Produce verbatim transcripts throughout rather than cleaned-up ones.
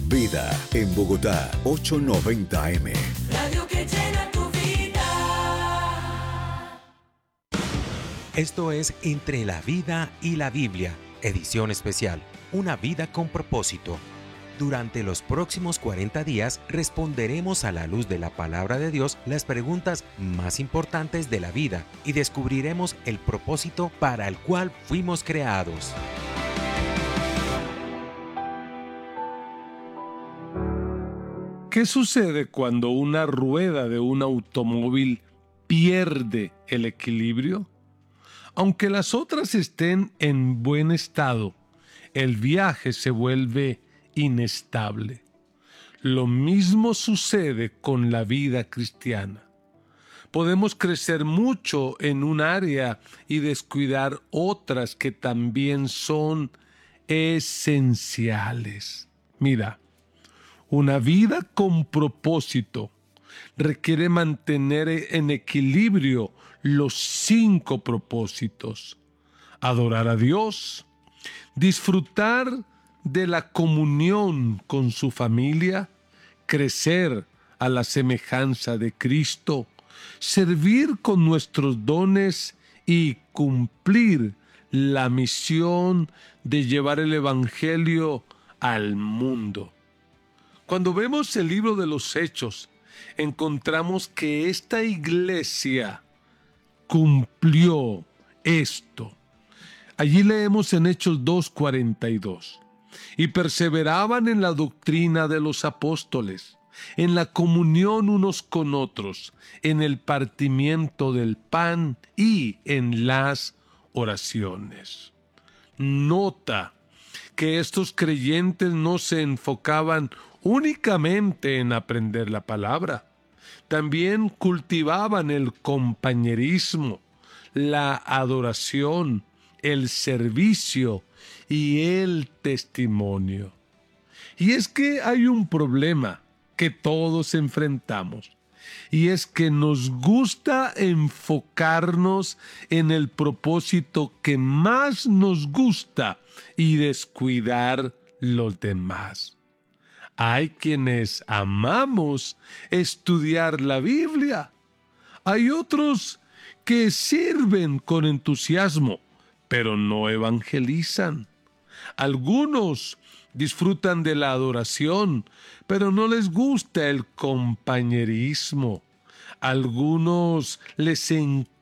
Vida en Bogotá, ochocientos noventa eme. Radio que llena tu vida. Esto es Entre la Vida y la Biblia, edición especial, una vida con propósito. Durante los próximos cuarenta días responderemos a la luz de la palabra de Dios las preguntas más importantes de la vida y descubriremos el propósito para el cual fuimos creados. ¿Qué sucede cuando una rueda de un automóvil pierde el equilibrio? Aunque las otras estén en buen estado, el viaje se vuelve inestable. Lo mismo sucede con la vida cristiana. Podemos crecer mucho en un área y descuidar otras que también son esenciales. Mira, una vida con propósito requiere mantener en equilibrio los cinco propósitos: adorar a Dios, disfrutar de la comunión con su familia, crecer a la semejanza de Cristo, servir con nuestros dones y cumplir la misión de llevar el Evangelio al mundo. Cuando vemos el libro de los Hechos, encontramos que esta iglesia cumplió esto. Allí leemos en Hechos dos cuarenta y dos. Y perseveraban en la doctrina de los apóstoles, en la comunión unos con otros, en el partimiento del pan y en las oraciones. Nota que estos creyentes no se enfocaban únicamente en aprender la palabra. También cultivaban el compañerismo, la adoración, el servicio y el testimonio. Y es que hay un problema que todos enfrentamos, y es que nos gusta enfocarnos en el propósito que más nos gusta y descuidar los demás. Hay quienes amamos estudiar la Biblia. Hay otros que sirven con entusiasmo, pero no evangelizan. Algunos disfrutan de la adoración, pero no les gusta el compañerismo. Algunos les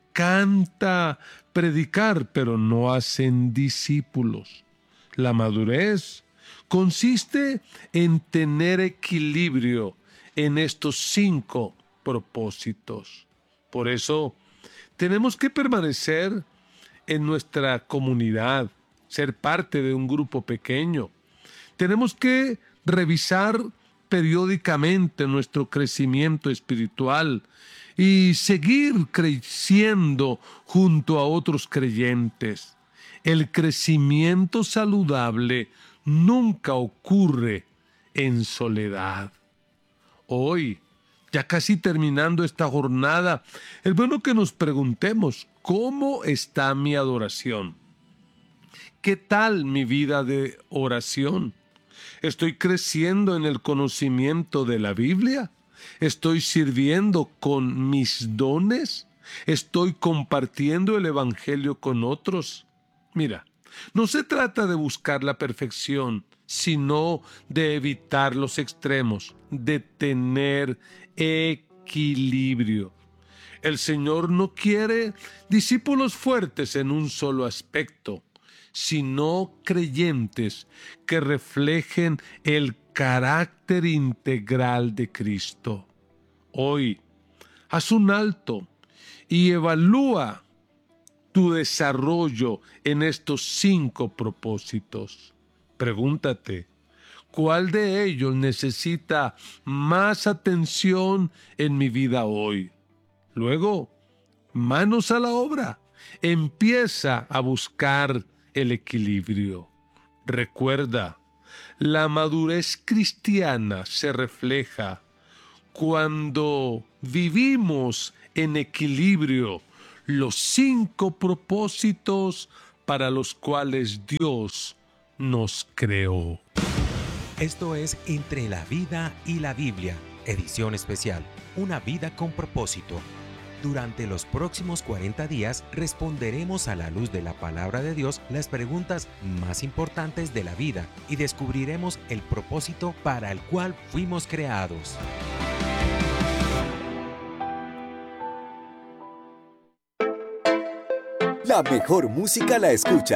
encanta predicar, pero no hacen discípulos. La madurez consiste en tener equilibrio en estos cinco propósitos. Por eso, tenemos que permanecer en nuestra comunidad, ser parte de un grupo pequeño. Tenemos que revisar periódicamente nuestro crecimiento espiritual y seguir creciendo junto a otros creyentes. El crecimiento saludable nunca ocurre en soledad. Hoy, ya casi terminando esta jornada, es bueno que nos preguntemos: ¿cómo está mi adoración? ¿Qué tal mi vida de oración? ¿Estoy creciendo en el conocimiento de la Biblia? ¿Estoy sirviendo con mis dones? ¿Estoy compartiendo el Evangelio con otros? Mira, no se trata de buscar la perfección, sino de evitar los extremos, de tener equilibrio. El Señor no quiere discípulos fuertes en un solo aspecto, sino creyentes que reflejen el carácter integral de Cristo. Hoy, haz un alto y evalúa tu desarrollo en estos cinco propósitos. Pregúntate, ¿cuál de ellos necesita más atención en mi vida hoy? Luego, manos a la obra. Empieza a buscar el equilibrio. Recuerda, la madurez cristiana se refleja cuando vivimos en equilibrio los cinco propósitos para los cuales Dios nos creó. Esto es Entre la vida y la Biblia, edición especial, una vida con propósito. Durante los próximos cuarenta días responderemos a la luz de la palabra de Dios las preguntas más importantes de la vida y descubriremos el propósito para el cual fuimos creados. La mejor música la escuchas